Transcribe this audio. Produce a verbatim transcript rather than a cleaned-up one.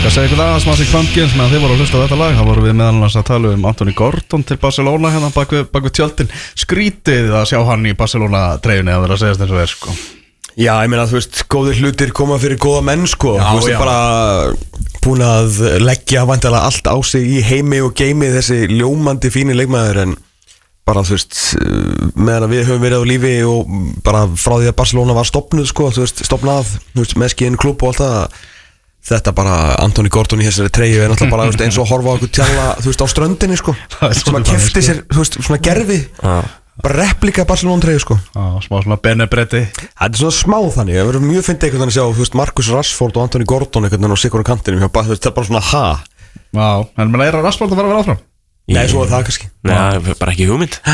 Skal segja ykkur það að Smashing Pumpkins meðan þið voru að hlusta á þetta lag, þá voru við meðal annars að tala um Anthony Gordon til Barcelona hérna bak við, bak við tjöldin. Skrítið að sjá hann í Barcelona treyjunni að vera að segja eins og er sko. Já, ég meina þú veist, góðir hlutir koma fyrir góða menn sko. Já, Þú veist, já. bara búin að leggja vantilega allt á sig í heimi og geimi þessi ljómandi fíni leikmaður en bara þú veist, meðan við höfum verið á lífi og bara frá því að Barcelona var stofnuð sko, þú veist, stofnað, þú veist, með skinn klubb og allt það. Þetta bara, Anthony Gordon í þessari treyju er náttúrulega bara, þú veist, eins og að horfa á okkur tjalla, þú veist, á ströndinni sko, sem að kefti sér, þú veist, svona gerfi, bara replika Barcelona treyju sko. Já, smá svona benebretti. Það er svona smá þannig, það verður mjög fyndið einhvern veginn að sjá, þú veist, Marcus Rashford og Anthony Gordon einhvern veginn á sikkur kantinum, þú veist, það er bara svona ha. Já, en menn er að Rashford að fara að vera áfram? Nei, svo er það kannski. Nei, bara ekki hugmynd.